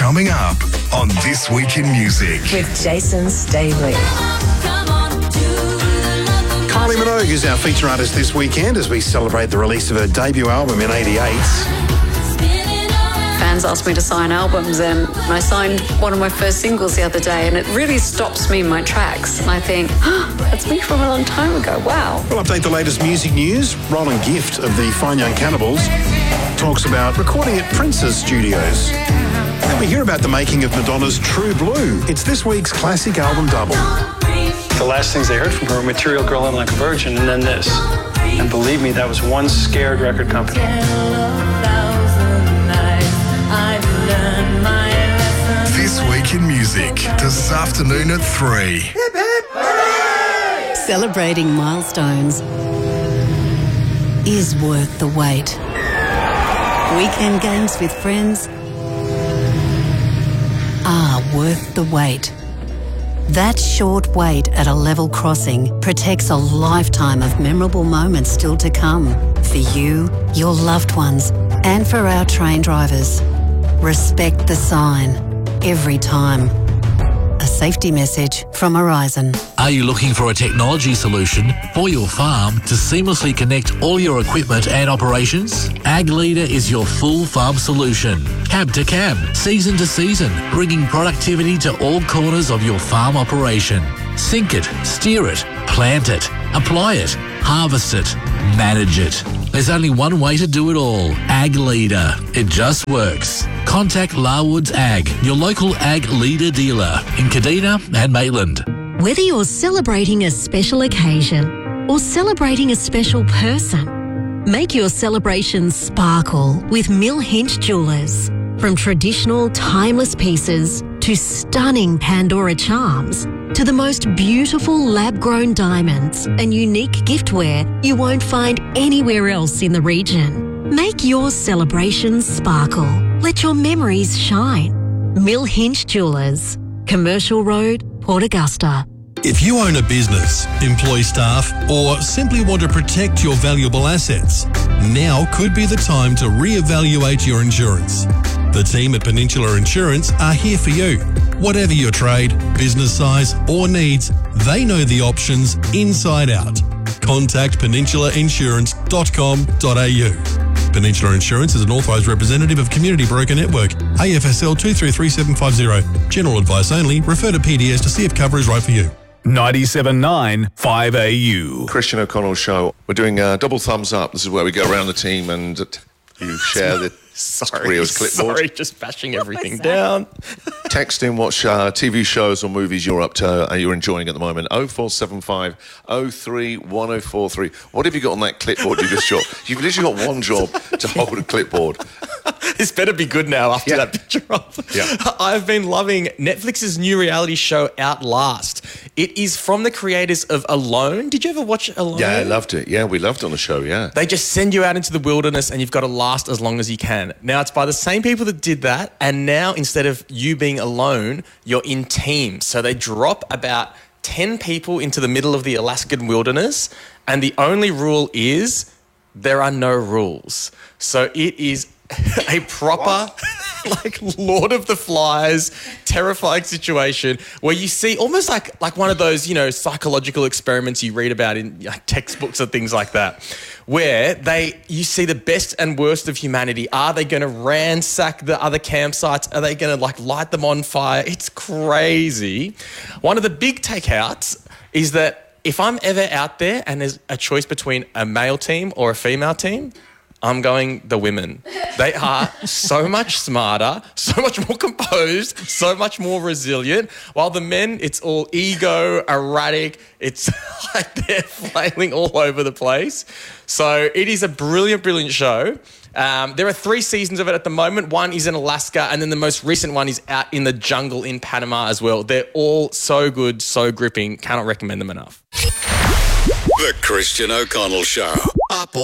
Coming up on This Week in Music. With Jason Staley. Kylie Minogue is our feature artist this weekend as we celebrate the release of her debut album in '88. Fans asked me to sign albums, and I signed one of my first singles the other day, and it really stops me in my tracks. And I think, that's me from a long time ago. Wow. We'll update the latest music news. Roland Gift of the Fine Young Cannibals talks about recording at Prince's studios. And we hear about the making of Madonna's True Blue. It's this week's classic album double. The last things they heard from her were Material Girl and Like a Virgin, and then this. And believe me, that was one scared record company. This Week in Music, this afternoon at 3. Celebrating milestones is worth the wait. Weekend games with friends are worth the wait. That short wait at a level crossing protects a lifetime of memorable moments still to come for you, your loved ones, and for our train drivers. Respect the sign every time. A safety message from Horizon. Are you looking for a technology solution for your farm to seamlessly connect all your equipment and operations? Ag Leader is your full farm solution. Cab to cab, season to season, bringing productivity to all corners of your farm operation. Sync it, steer it, plant it, apply it, harvest it, manage it. There's only one way to do it all. Ag Leader. It just works. Contact Larwoods Ag, your local Ag Leader dealer in Kadina and Maitland. Whether you're celebrating a special occasion or celebrating a special person, make your celebrations sparkle with Mill Hinch Jewellers. From traditional, timeless pieces to stunning Pandora charms to the most beautiful lab-grown diamonds and unique giftware you won't find anywhere else in the region. Make your celebrations sparkle. Let your memories shine. Mill Hinch Jewellers, Commercial Road, Port Augusta. If you own a business, employ staff, or simply want to protect your valuable assets, now could be the time to reevaluate your insurance. The team at Peninsula Insurance are here for you. Whatever your trade, business size, or needs, they know the options inside out. Contact peninsulainsurance.com.au. Peninsula Insurance is an authorised representative of Community Broker Network, AFSL 233750. General advice only. Refer to PDS to see if cover is right for you. 97.9 5AU. Christian O'Connell Show. We're doing double thumbs up. This is where we go around the team and you share the Rio's clipboard. Sorry, just bashing everything down. Text in what TV shows or movies you're up to, you're enjoying at the moment. 0475 03 1043. What have you got on that clipboard you just shot? You've literally got one job to hold a clipboard. This better be good now after that picture up. Yeah. I've been loving Netflix's new reality show, Outlast. It is from the creators of Alone. Did you ever watch Alone? Yeah, I loved it. Yeah, we loved it on the show, yeah. They just send you out into the wilderness and you've got to last as long as you can. Now, it's by the same people that did that, and now instead of you being alone, you're in teams. So they drop about 10 people into the middle of the Alaskan wilderness, and the only rule is there are no rules. So it is a proper, Lord of the Flies, terrifying situation where you see almost like one of those, psychological experiments you read about in textbooks and things like that, where you see the best and worst of humanity. Are they going to ransack the other campsites? Are they going to light them on fire? It's crazy. One of the big takeouts is that if I'm ever out there and there's a choice between a male team or a female team, I'm going the women. They are so much smarter, so much more composed, so much more resilient. While the men, it's all ego, erratic. It's like they're flailing all over the place. So it is a brilliant, brilliant show. There are 3 seasons of it at the moment. One is in Alaska, and then the most recent one is out in the jungle in Panama as well. They're all so good, so gripping. Cannot recommend them enough. The Christian O'Connell Show. Up